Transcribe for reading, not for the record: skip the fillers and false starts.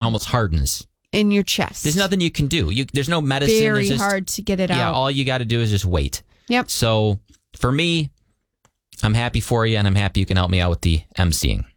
almost hardens in your chest. There's nothing you can do. There's no medicine. Very hard to get it out. Yeah, all you got to do is just wait. Yep. So for me, I'm happy for you, and I'm happy you can help me out with the emceeing.